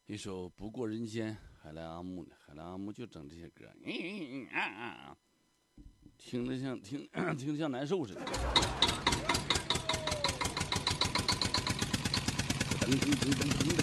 一首《不过人间》，海来阿木的，海来阿木就整这些歌，听着像听着像难受似的。噔噔噔噔噔。